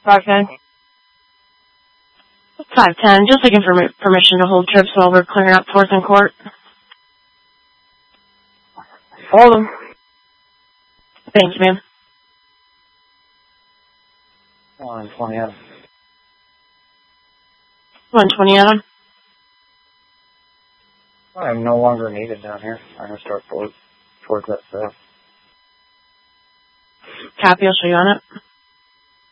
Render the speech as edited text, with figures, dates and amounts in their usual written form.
510. 510. Just looking for permission to hold trips while we're clearing up 4th and Court. Hold them. Thank you, ma'am. 120 Adam. 120 Adam. I am no longer needed down here. I'm going to start towards that south. Copy, I'll show you on it.